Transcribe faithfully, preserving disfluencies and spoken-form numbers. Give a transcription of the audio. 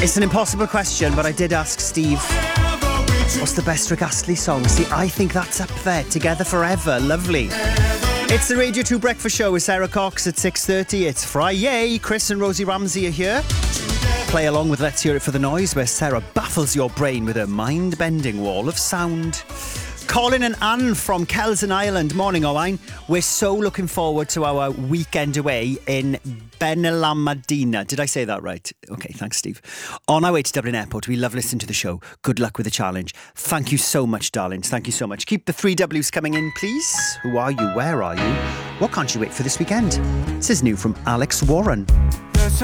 It's an impossible question, but I did ask Steve, what's the best Rick Astley song? See, I think that's up there. Together Forever. Lovely. It's the Radio two Breakfast Show with Sarah Cox at six thirty. It's Friday. Chris and Rosie Ramsey are here. Play along with Let's Hear It for the Noise, where Sarah baffles your brain with her mind-bending wall of sound. Colin and Anne from Kells in Ireland. Morning, Owain. We're so looking forward to our weekend away in Benellamadina. Did I say that right? Okay, thanks, Steve. On our way to Dublin Airport, we love listening to the show. Good luck with the challenge. Thank you so much, darlings. Thank you so much. Keep the three W's coming in, please. Who are you? Where are you? What can't you wait for this weekend? This is new from Alex Warren.